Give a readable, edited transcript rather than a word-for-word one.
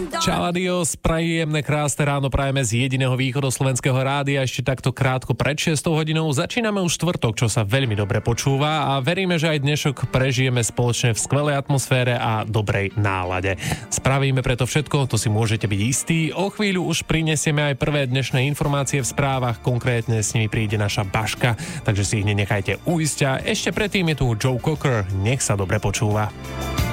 Čau adios, príjemné krásne ráno prajeme z jediného východoslovenského rádia. Ešte takto krátko pred 6 hodinou začíname už štvrtok, čo sa veľmi dobre počúva a veríme, že aj dnešok prežijeme spoločne v skvelej atmosfére a dobrej nálade. Spravíme preto všetko, to si môžete byť istí. O chvíľu už prinesieme aj prvé dnešné informácie v správach, konkrétne s nimi príde naša Baška, takže si ich nenechajte uísť. A ešte predtým je tu Joe Cocker, nech sa dobre počúva.